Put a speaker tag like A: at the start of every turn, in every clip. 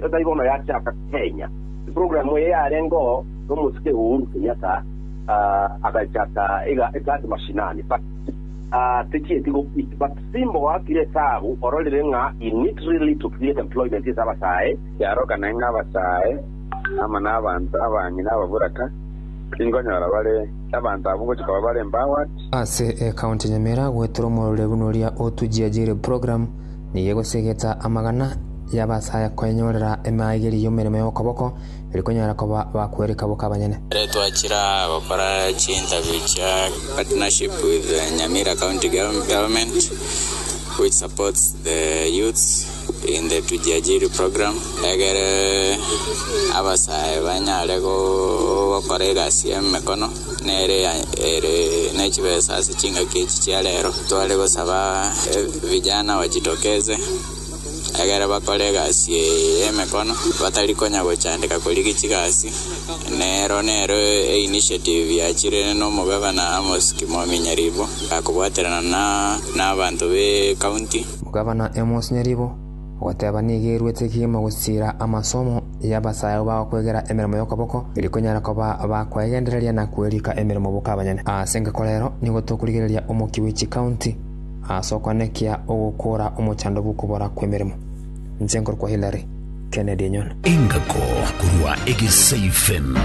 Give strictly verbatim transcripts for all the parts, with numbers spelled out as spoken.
A: daibono ya chaka Kenya program ya rengo no musike Uhuru Kenyatta agachaka ega ekati mashinani but uh tikie tigo but simbo wa kile sabu orolere nga you need really to create employment is abasae
B: yaroka nenga abasae ama nabantu abanyi nababuraka ingonyora bale abantu abungo chikaba bale empowered
C: ase account nyamera gwetro morole bunoria otujiajire program ni yego segeta amagana yabasaya kwenyorera emaigeri yomereme yokoboko erikonyara koba bakwereka bukabanyene
D: retwachira bakora interview cha partnership with the Nyamira County government which supports the youths in the Tujiajiri program. Egere abasai banyale go bakorega siem mekono nere ere nechibesa sichinga kichi cha lero twale go saba vijana wajitokeze agara bakolega sie emekono batalikonya gochandika koligi chigasi nero nero e initiative ya chire no mugaba na Amos Kimomi Nyaribo akubwaterana na n'abantu be county
C: mugaba na Amos Nyaribo watabanigirwete kima gusira amasomo yabasayo bakwegera emirimo yokoboko irikonyara koba bakwegendereria na kwerika emirimo bukabanyene asenga kolero nigo tukurigereria umuki w'ichi county asokwanekia ogukura umuchando bukubora kwemirimo nzengor kwa Hillary Kennedy nyon
E: ingako kurwa egisafem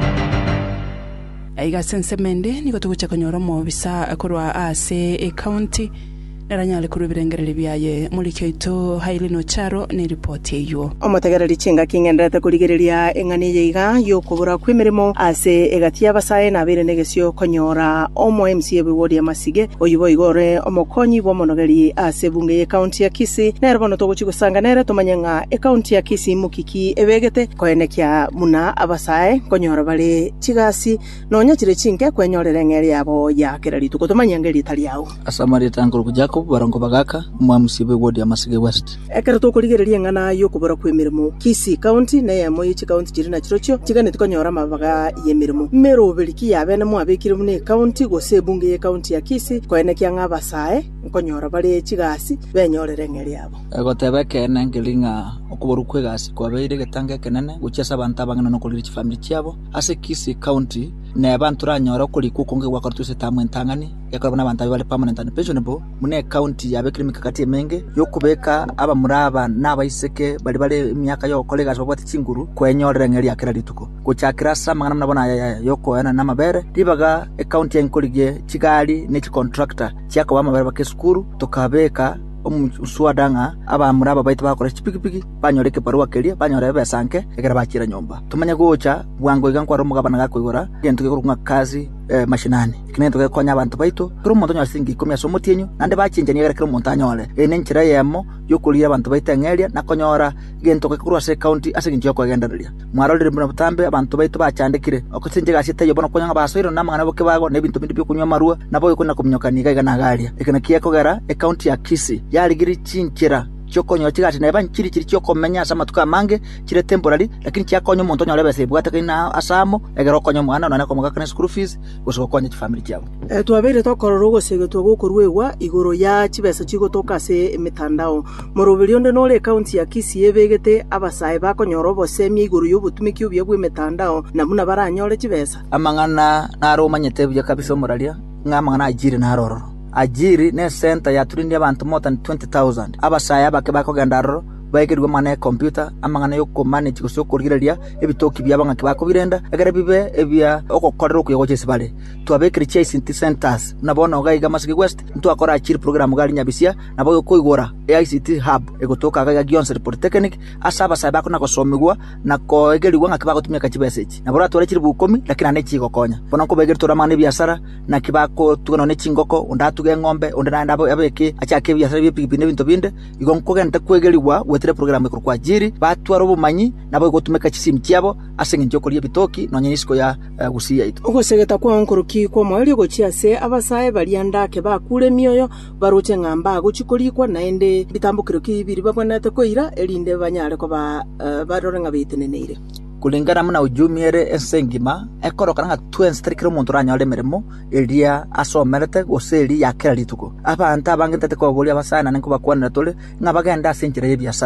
F: aiga sensemende niko tugucha konyoro mo bisa kurwa ase e county naranyale kuru birengerere byaye muri keito hailino charo ni report yeyo omotegereri chinga kingendete kurigereria engani yiga yo kubura kwimirimo ase egatia basaye na bire negesyo konyora omo M C ebwodi amasige oyibo igore omokonyi bo monogeri ase bunge ye county ya Kisii nerbono to guchigusanga nere tomanyenga e county ya Kisii mukiki ebegete koenekia muna abasaye konyora bale chigasi nonya chire chinke kwenyorere ngeri yabo ya kerari tukotomanyangeri taliao
G: asamari tanguru kujako barongo bagaka mwamusibe wodi ya Masige West
F: ekara to kurigereria ngana yo kubura kwemirimo Kisii county na ya moyichi county jirina chirocho kigane tukonyora mabaga yemirimo mero beliki yabe na mwabekire mune county gose bunge ye county ya Kisii koenekia ngabasae nkonyora bale chigasi benyorere ngeri yabo
G: egotebeke nengelinga okubura kwegasi kwabeire getange kenene guchesa abantu abangana no kulira family cyabo ase Kisii county ne abantu ranyora kuri kukonge wakartuse tamwentangani yakabona abantu bale permanent and pensionable mune county yabekire mikakati menge yo kubeka aba muraba nabayiseke bali bale imyaka yo kolega babati chinguru kwenyorera ngeri yakira lituko kuchakira samangana mnabona yoko yana namabere libaga county yankolige chigali ne contractor cyako bamabere bakesukuru tukabeka omuswadanga aba muraba baita bakora chipikipiki banyoreke barua kelia banyore besanke egera bakira nyomba tumanya gocha bwango igankwa rumugabana gakwigora gento gekurunga kazi eh, mashinani kinento gekonya abantu baito kuru muntu nyasingi komya somotienyo nande bachinjani egera kuru muntu anyole ene nchira yemo yokulira abantu baita ngelia nakonyora gento gekurwa se county aseginjo kwagendereria mwarolire mbona butambe abantu baito bachandikire okutsinje gasite yobona konya basoiro namangana boke bago nebintu bindi byo kunywa marua nabo yikona kumnyokaniga igana galia ikana kiyakogera e county ya Kisii yaligiri chinchira chokonyo chigati na banchiri chiri chokomenya sama tukamange chire temporary lakini chakonyo muntu nyole bese bwata kina asamo egero konyo mwana nana komoga kana school fees gosokonyo family chabo
F: e twabere tokororo gosege twogukurwewa igoro ya chibesa chigo tokase emitandao morobiri onde nole county ya Kisii ebegete abasaye bakonyoro bose mi igoro yobutumiki ubye bwe mitandao namuna baranyole chibesa
G: amangana naro manyete bya kabisa moralia ngamangana ajire naroro ajiri ne center ya turindi abantu more than twenty thousand abasaya bake bakogandaro baigirwa mane computer amangana yo ko manage ko sokorgireria ebitoki byabanga kibako birenda egere bibe ebya okokorera kuyogo chesibale twabekiri chase centers nabona ogaiga Masige West ntu akora achiri program gali nyabisia nabo koigora I C T hub egotoka ga Gionse Polytechnic asaba saba ko nakosomigwa nako egeriwa ngakibako tumia kachibesage nabora tore chiri bukomi lakini ane chiko konya bona ko begeri tora mane biashara na kibako tugono ne chingoko undatuge ngombe undana ndabo abeke achake biashara bipipi ne bintu binde igonko genta kwegeriwa wetre program ko kwa jiri batu arobo manyi nabo gotumeka chisimu cyabo asenga njoko liye bitoki nonyenisiko ya uh, gusiya ito
F: ogosegeta kwa onkoroki kwa mwali gochiase abasaye balianda ke bakure mioyo baroche ngamba gochikolikwa naende bitambukiro kibiri babonete koira elinde banyare ko ba uh, barorenga biteneneire
G: kulingana muna ujumiere esengima ekoroka nga twenty three kilometers ranyole meremo elia asomerete goseli yakera lituko abantu abangentete ko boli abasana nko bakwana tole ngabagenda senjere yebiasara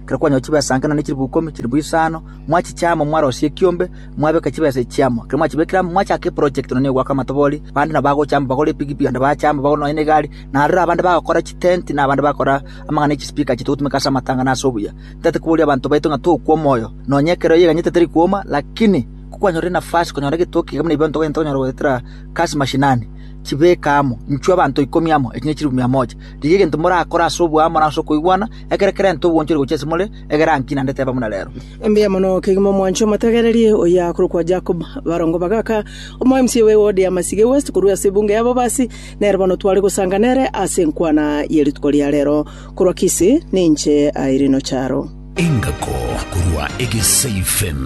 G: kira kwa nyochi basangana ni chiribu komi chiribu isano mwachi chama mwaro sie kiombe mwabe kachiba se chama kira mwachi bekira mwachi ake project none gwaka matoboli bandi na bago chamba bagole pigi anda ba chamba bago no ene gali na rira bandi bakora chitent na bandi bakora amangane chi speaker chitutu mekasa matanga na sobuya tete kulia bantu baito ngatu kwa moyo no nyekero yega nyete teri kuoma lakini kwa nyore nafasi kwa nyore gitoki kama ibyo ntoke ntonya roetera kasi mashinani chibeka amo nchwa bantu ikomi amo ekinye kiri mia moja digege ntumura akora sobu amo na soko igwana ekerekere nto bonchire guchese mole egera nkina ndete ba muna lero
F: embia mono kigimo mwancho matagererie oya kuru kwa Jacob barongo bagaka omo M C we wodi ya Masige West kuru ya sebunge yabo basi nere bono twali gusanganere asenkwana yeri tukoli ya lero kuru kisi ninche airino charo
E: Engako kurwa Egesei F M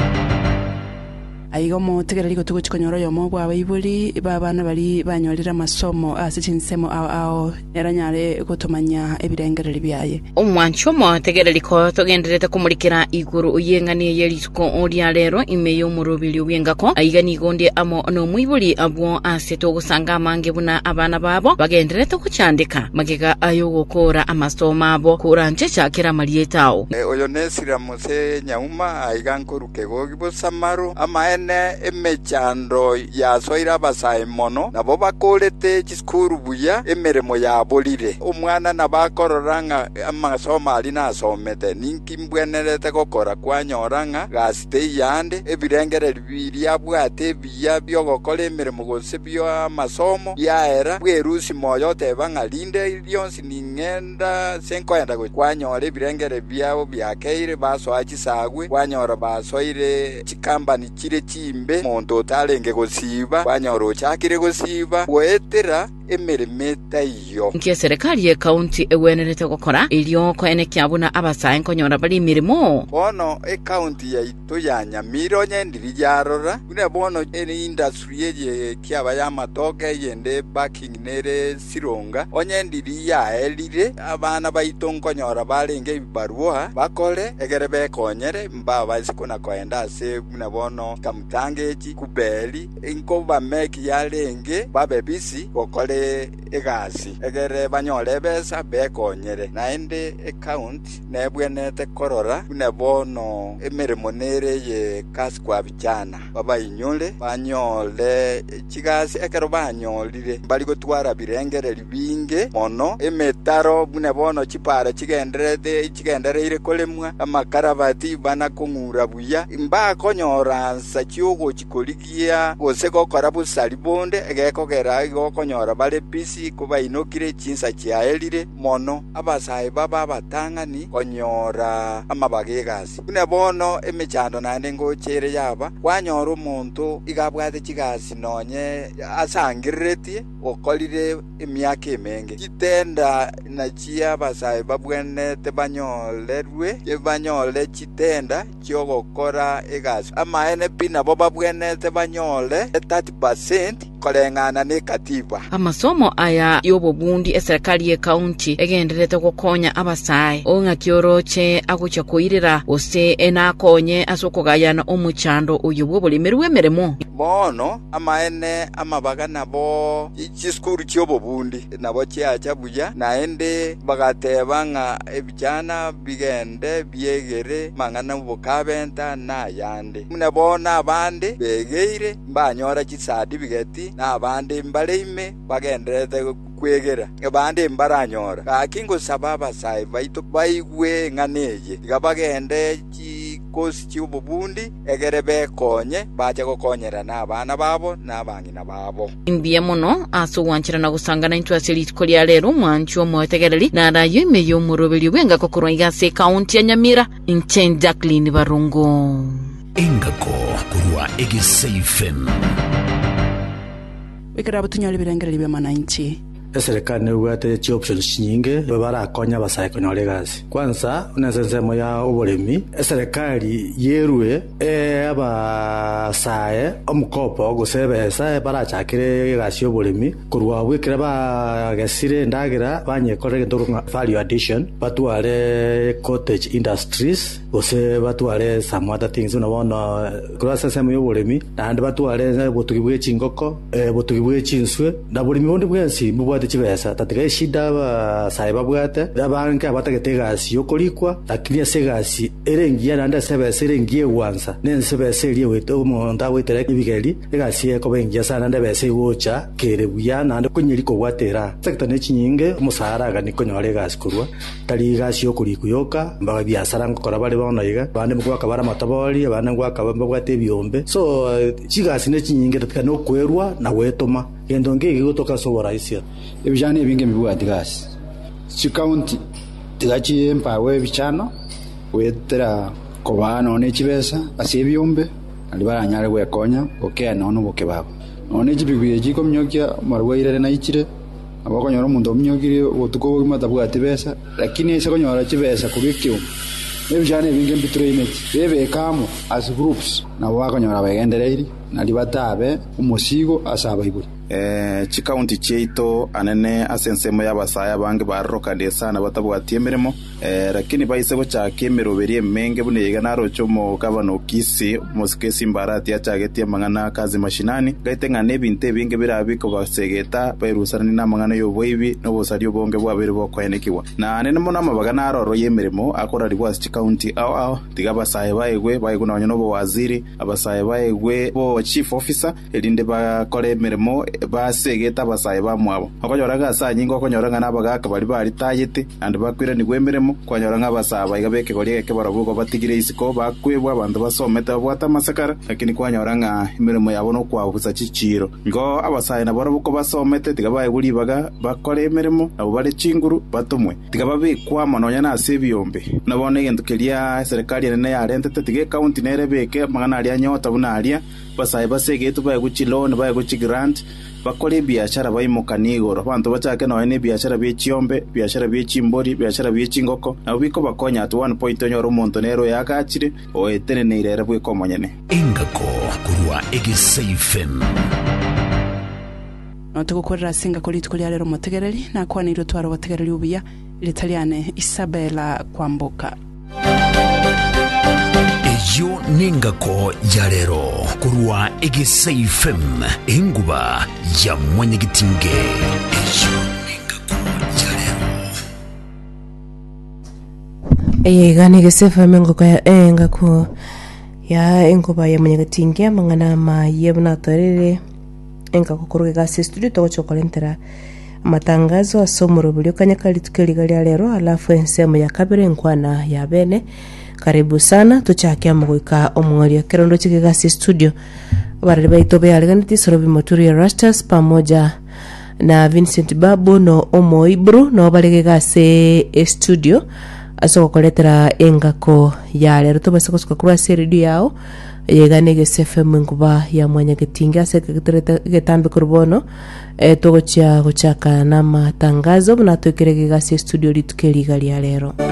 F: aigo mo tegereri ko tugo chikonyoro yo mo bwa bayibuli babana bali banyolira masomo asicinsemo ao ao eranyare gutumanya ebirengereri byaye
H: omwancho mo tegereri ko togenderete kumulikira iguru uyengani yerituko odia lero imeyo murubili ubengako aigani gonde amo no mwibuli abwo aseto gusanga mange buna abana babo bagenderete kuchandika magega ayo gukora amasomo abo kuranje cyakira marietao
I: e, oyo nesira mose nyauma aigankoruke gogibo samaru ama ene emechando ya soira basaye mono nabo bakolete chiskuru buya emeremo ya bolire omwana nabakororanga amasomo ali nasomete ninkimbwenerete gokora kwanyoranga gasite yande ebirengere bibiri abwate biya byogokora emeremo gose byo amasomo yaera bwerusi moyo tebangalinde lyonsi ningenda senkoenda kwanyora ebirengere byabo byakeire baso achisagwe kwanyora basoire chikambani chire chimbe muntu talenge gosiba kwanyoro chakire gosiba wetera emeremeta iyo
H: nke serikali ya county ewenerete gukora iliyo ko ene kyabuna abasaye nkonyora bali mirimo
I: bono e county ya ito ya Nyamira nyendiri yarora une bono ene industry ye kyaba ya matoke yende backing nere sironga onyendiri ya elire abana baito nkonyora balenge ibarua bakole egerebe konyere mbaba sikuna koenda se une bono kamtangeji kubeli inko ba make yalenge babebisi kokole egasi egere banyole besa bekonyere naende account nebwenete korora nebono emeremo nere ye kasi kwa bijana baba inyole banyole chigasi ekero banyolire bali gotwara birengere libinge mono emetaro nebono chipara chigenderete chigendereire kolemwa amakarabati bana kongura buya imba konyora sachiugo chikoligia gose kokora busalibonde egekogera igokonyora bale bisi kuba inokire chinsa chiaelire mono abasaye baba batangani konyora amabagegasi kunebono emechando nande ngochere yaba kwanyora umuntu igabwate chigasi nonye asangirretie okolire emyaka emenge chitenda na chia basaye babwene tebanyolerwe yebanyole chitenda chiogokora egasi ama ene pina babwene tebanyole thirty percent kolengana ne katiba
H: amasomo aya yobo bundi eserikali ye county egenderete gukonya abasaye onga kioroche agucha kuirira ose enakonye asokogayana omuchando uyu bwolimerwe meremo
I: bono amaene amabaga nabo ichiskuru chobo bundi nabo chiacha buya naende bagatebanga ebijana bigende biegere mangana bukabenta na yande munabona abande begeire mbanyora chisadi bigeti na abande mbaleme bagenderete kwegera abande mbaranyora kakingo sababa sai baito baigwe nganeye gabagende chi kosi chubo bundi egerebe konye baje gokonyera na abana babo na abangina babo
H: imbia mono aso wanchira na gusangana into aseliti kolia lero mwancho motegereri na rayo imeyo murobeli wenga kokoro igase county ya Nyamira inchen Jacqueline Barungo
E: Engako kurwa Egesei F M
F: wikira butunyali birengere bya mananchi
J: serikali ne wate chi options nyinge babara konya basaye konyole gazi kwanza unasensemo ya ubolemi serikali yerwe e aba saye omukopo gusebesa bara chakire gazi ubolemi kurwa wikira ba gasire ndagira banye korege ndorunga value addition batware cottage industries gose batware some other things unabona kurwa sensemo ya ubolemi na batware botugibwe chingoko e botugibwe chinswe na bolemi bonde bwensi mubwa babwate chibesa tatiga shida ba sai babwate abanka batagete gasi yokorikwa lakini ase gasi erengia nanda sebese erengie wansa nensebese rie weto monda wetere ibigeri egasi eko bengia sana nda bese wocha kere buya nanda kunyiri ko gwatera sekta ne chinyinge musara ga nikonyore gasi kurwa tari gasi yokorikuyoka mbaga biasara ngokora bari bona iga bande mukwa kabara matabori abande ngwa kabamba bwate biombe so chigasi ne chinyinge tatika no kwerwa na wetoma gendo ngege gotoka sobora isia
K: ebijane binge mibwati gasi chi county tigachi empawe bichano wetera kobana ne chibesa ase biombe ali baranyare gwekonya okea nono bokebabo one chibigwe chiko mnyokia marwaire na ichire abakonyora omuntu omnyokire otuko matabwate besa lakini ese konyora chibesa kubikyo ebijane binge mbitrainet bebe kamo as groups na wakonyora bagendereiri nali batabe umusigo asaba iburi
L: eh chikaunti cheito anene asensemo y'abasaya bange barrokande sana batabwatie mirimo eh lakini baise gocha kemero berie menge bunega narocho mo gabano kisi moskesi mbarati achagetie mangana kazi mashinani gaitenga nebinte binge birabiko basegeta bairusana na mangana yo boibi no bosario bonge bwabere bokwenekiwa na anene mona mabagana aroro yemirimo akora ribwa chikaunti aw aw tigabasaya baegwe baiguna nyono bo waziri abasaya baegwe bo chief officer elinde bakore mirimo basegeta basaye bamwabo akonyoraga asa nyingo akonyoraga nabagaka bari bari tayete and bakwira ni gwemeremo kwanyoranga basaba igabeke gori ke barabugo batigire isiko bakwebwa abantu basometa bwata masakara lakini kwanyoranga imirimo yabo no kwabuza ciciro ngo abasaye nabarabuko basomete tigabaye buri baga bakore imirimo abo bari cinguru batumwe tigababe kwa manonya na sebiombe nabone gendukeria serikali nene ya rentete tige county nerebeke magana ali nyota bunalia basaye basegetu baye guchilone baye guchigrant bakore biashara bayimukanigoro abantu bachake no ene biashara byechiombe biashara byechimbori biashara byechingoko nabo biko bakonya at one point nyoro muntu nero yakachire o etene neirera bwe komonyene
E: ingako kurwa egisafem
F: tugukorera singa kuri tukuri rero mutegereri na kwaniro twaro bategereri ubiya Italiane Isabella Kwamboka
E: ejo ningako ya rero kurwa egisafem inguba ya mwenyegitinge ejo ningako ya rero
M: eye gani egisafem ngoko ya engako ya inguba ya mwenyegitinge mangana ma yebna torere engako kuruga gasi studio to chokolentera matangazo asomoro bulyo kanyakali tukeli ya rero alafu ensemo ya kabere nkwana ya bene. Karibu sana tuchakia mguika omwori kerondo chikigasi studio barari baitobe aliganiti sorobi moturi ya Rastas pamoja na Vincent Babu no Omo Ibru no balegegase studio asoko koletera engako ya lero to basako skakura radio yao yegane gesefem nguba ya mwanya getinga sekretareta getambe kurbono e togocha gochaka na matangazo na tokeregegase studio litukeli gali ya lero.